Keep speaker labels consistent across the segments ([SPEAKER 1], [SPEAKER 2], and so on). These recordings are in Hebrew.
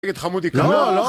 [SPEAKER 1] נגד חמודי.
[SPEAKER 2] לא,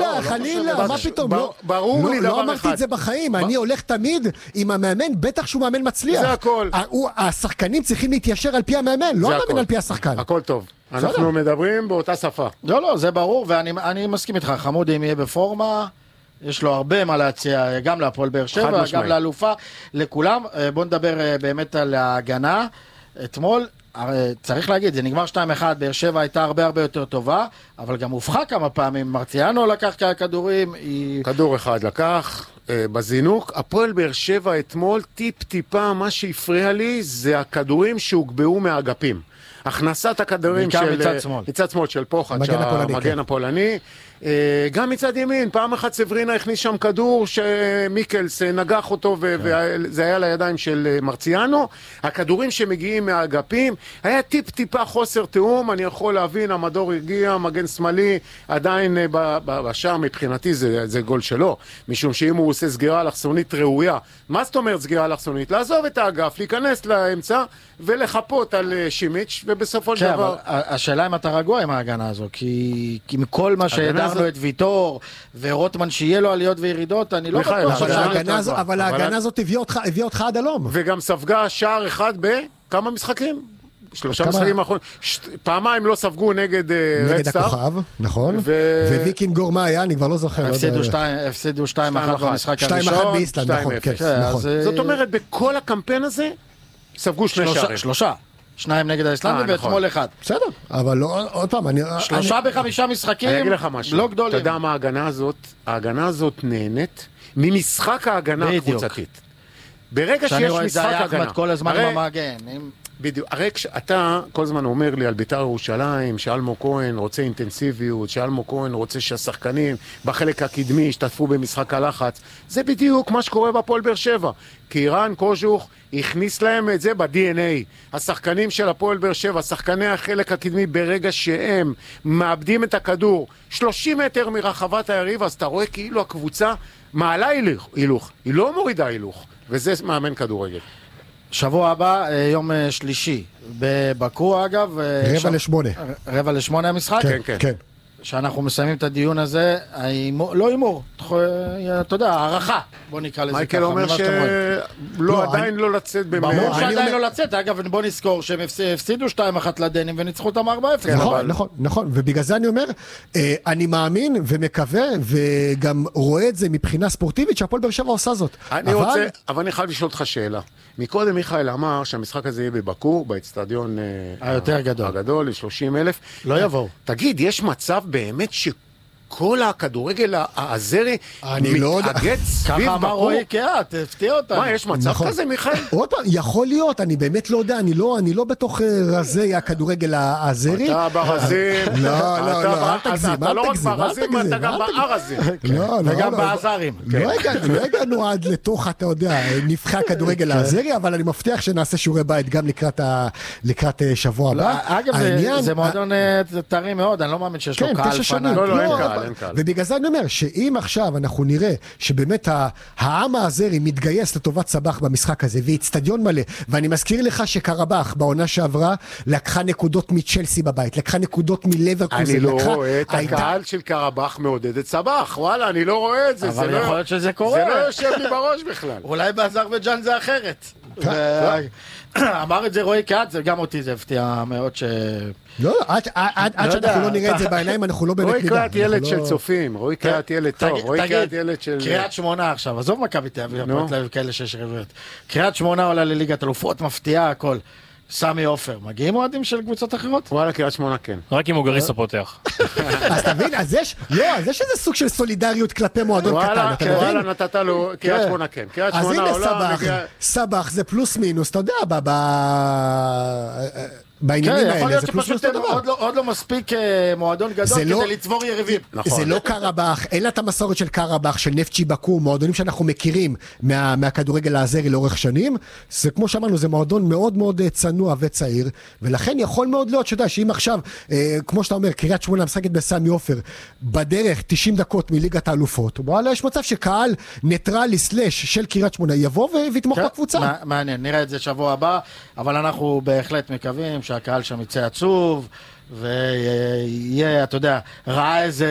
[SPEAKER 2] חלילה, מה פתאום?
[SPEAKER 1] ברור לי דבר אחד.
[SPEAKER 2] לא אמרתי את זה בחיים, אני הולך תמיד עם המאמן, בטח שהוא מאמן מצליח.
[SPEAKER 1] זה הכל.
[SPEAKER 2] השחקנים צריכים להתיישר על פי המאמן, לא המאמן על פי השחקן.
[SPEAKER 1] הכל טוב. אנחנו מדברים באותה שפה.
[SPEAKER 3] לא, זה ברור, ואני מסכים איתך, חמודי אם יהיה בפורמה, יש לו הרבה מה להציע, גם להפועל באר שבע, גם לאלופה, לכולם. בוא נדבר באמת על ההגנה. אתמול, צריך להגיד, זה נגמר 2-1, באר שבע הייתה הרבה יותר טובה, אבל גם הופכה כמה פעמים, מרציאנו לקח כדורים,
[SPEAKER 1] כדור אחד לקח, בזינוק. הפועל באר שבע אתמול, טיפה, מה שהפריע לי, זה הכדורים שהוגבעו מהאגפים. הכנסת הכדורים של מצד שמאל של פוחד, המגן הפולני, גם מצד ימין, פעם אחת סברינה הכניס שם כדור שמיקלס נגח אותו וזה היה לידיים של מרציאנו. הכדורים שמגיעים מהאגפים, היה טיפה חוסר תאום, אני יכול להבין, המדור הגיע, מגן שמאלי, עדיין בשער מבחינתי זה גול שלו, משום שאם הוא עושה סגירה אלכסונית ראויה, מה זאת אומרת סגירה אלכסונית? לעזוב את האגף, להיכנס לאמצע ולחפות על שימיץ' ובסופו של דבר...
[SPEAKER 3] השאלה אם אתה רגוע עם ההגנה הזו, כי מכל מה שהדרנו את ויטור ורוטמן שיהיה לו עליות וירידות, אני לא בטוח
[SPEAKER 2] אבל ההגנה הזאת הביאה אותך עד הלום.
[SPEAKER 1] וגם ספגה שער אחד בכמה משחקים? 3 משחקים האחרונים. פעמיים לא ספגו נגד רדסטאר.
[SPEAKER 2] הכוכב, נכון. וויקינג גור מה היה? אני כבר לא זוכר.
[SPEAKER 3] הפסידו 2-1 במשחק הראשון.
[SPEAKER 2] 2-1 באיסלנד, נכון.
[SPEAKER 1] זאת אומרת, בכל הקמפיין הזה ספגו 2 שערים.
[SPEAKER 3] 3. 2 נגד האיסלנדים ואתמול 1.
[SPEAKER 2] בסדר, אבל עוד פעם,
[SPEAKER 3] 3 ב5 משחקים,
[SPEAKER 1] אני אגיד לך משהו.
[SPEAKER 3] לא גדולים.
[SPEAKER 1] אתה יודע מה ההגנה הזאת נהנית ממשחק ההגנה הקבוצתית. ברגע שיש משחק הגנה.
[SPEAKER 3] כל הזמן עם המאגן.
[SPEAKER 1] בדיוק, הרי כשאתה כל הזמן אומר לי על בית"ר ירושלים, שאלמו כהן רוצה אינטנסיביות, שאלמו כהן רוצה שהשחקנים בחלק הקדמי ישתתפו במשחק הלחץ, זה בדיוק מה שקורה בפועל באר שבע. כי רן קוז'וך הכניס להם את זה ב-DNA. השחקנים של הפועל באר שבע, שחקני החלק הקדמי, ברגע שהם מאבדים את הכדור 30 מטר מרחבת היריב, אז אתה רואה כאילו הקבוצה מעלה הילוך, היא לא מורידה הילוך, וזה מאמן כדורגל.
[SPEAKER 3] שבוע הבא, יום שלישי, בבקו אגב. 7:45 המשחק?
[SPEAKER 2] כן.
[SPEAKER 3] שאנחנו מסיימים את הדיון הזה, לא הימור, אתה יודע, הערכה, בוא נקרא לזה ככה.
[SPEAKER 1] מייקל אומר עדיין לא לצאת במאה.
[SPEAKER 3] ברור שעדיין לא לצאת, אגב בוא נזכור שהם הפסידו 2-1 לדנים וניצחו אותם 4-0.
[SPEAKER 2] נכון, ובגלל זה אני אומר, אני מאמין ומקווה וגם רואה את זה מבחינה ספורטיבית שהפועל באר שבע עושה זאת.
[SPEAKER 1] אבל אני חייב לשאול אותך שאלה. מקודם מיכאל אמר שהמשחק הזה יהיה בבקו, באצטדיון
[SPEAKER 3] היותר
[SPEAKER 1] הגדול, ל30,000.
[SPEAKER 3] לא יבואו.
[SPEAKER 1] תגיד, יש מצב באמת שכל הכדורגל הזרי מתאגד סביב בקו?
[SPEAKER 3] ככה אמר רועי קהת, הפתיע אותנו.
[SPEAKER 1] מה, יש מצב כזה, מיכאל?
[SPEAKER 2] עוד פעם, יכול להיות, אני באמת לא יודע, אני לא בתוך רזי הכדורגל הזרי.
[SPEAKER 1] אתה ברזים.
[SPEAKER 2] לא, אל תגזים.
[SPEAKER 1] אתה לא רק ברזים, אתה גם בארזים.
[SPEAKER 3] וגם בעזרים.
[SPEAKER 2] לא הגענו עד לתוך, אתה יודע, נבחי הכדורגל הזרי, אבל אני מבטיח שנעשה שיעורי בית גם לקראת שבוע הבא.
[SPEAKER 3] אגב, זה מועדון טרי מאוד, אני לא מאמין שיש לו קהל פנאטי.
[SPEAKER 1] לא, אין קהל.
[SPEAKER 2] ובגלל זה אני אומר, שאם עכשיו אנחנו נראה שבאמת העם הזרי מתגייס לטובת סבח במשחק הזה, ואצטדיון מלא, ואני מזכיר לך שקרבח בעונה שעברה לקחה נקודות מצ'לסי בבית, לקחה נקודות מלברקוזן.
[SPEAKER 1] אני לא רואה את הקהל של קרבח מעודד את סבח, וואלה, אני לא רואה את זה.
[SPEAKER 3] אבל יכול להיות שזה קורה.
[SPEAKER 1] זה לא יושב לי בראש בכלל.
[SPEAKER 3] אולי באזרבייג'אן זה אחרת. אמר את זה רועי קהת, גם אותי זה הפתיע מאוד ש...
[SPEAKER 2] לא, עד שאנחנו לא נראה את זה בעיניים, אנחנו לא באמת נדע.
[SPEAKER 1] רועי קהת ילד של צופים, רועי קהת ילד טוב, רועי קהת ילד של...
[SPEAKER 3] קריית שמונה עכשיו, עזוב מכבי תל אביב, הפועל תל אביב כאלה 6 רביעיות. קריית שמונה עולה לליגת אלופות, מפתיעה הכל. סמי עופר, מגיעים אוהדים של קבוצות אחרות?
[SPEAKER 1] וואלה, קריית שמונה כן.
[SPEAKER 4] רק אם הוא גריסו פותח.
[SPEAKER 2] אז תבין, אז יש איזה סוג של סולידריות כלפי מועדון קטן, אתה מבין?
[SPEAKER 1] וואלה, נתת לו, קריית שמונה כן. קריית שמונה עולה...
[SPEAKER 2] סבח זה פלוס מינוס, אתה יודע, בעניינים האלה, זה פלוס פלוס דבר.
[SPEAKER 3] עוד לא מספיק מועדון גדול כדי לצבור יריבים.
[SPEAKER 2] זה לא קרבח, אין לה את המסורת של קרבח, של נפצ'י בקו, מועדונים שאנחנו מכירים מהכדורגל הזרי לאורך שנים. זה כמו שאמרנו, זה מועדון מאוד מאוד צנוע וצעיר, ולכן יכול מאוד להיות שאם עכשיו, כמו שאתה אומר, קריית שמונה משחקת בסמי עופר, בדרך 90 דקות מליגת האלופות, וואלה, יש מצב שקהל ניטרלי סלש של קריית שמונה יבוא ויתמוך בקבוצה.
[SPEAKER 3] מעניין, נראה את זה שבוע הבא, אבל אנחנו בהחלט מקווים שהקהל שם יצא עצוב, ויהיה, אתה יודע, ראה איזה